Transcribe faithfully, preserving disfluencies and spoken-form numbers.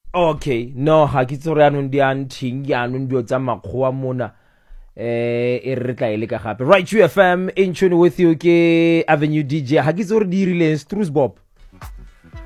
Okay, no ha ke tsore anong di anting ya anong dio tsa makgowa mona. Eh e re tla ile ka gape. Right, U F M in tune with you ke Avenue D J. Ha ke tsore di rile Struce Bob.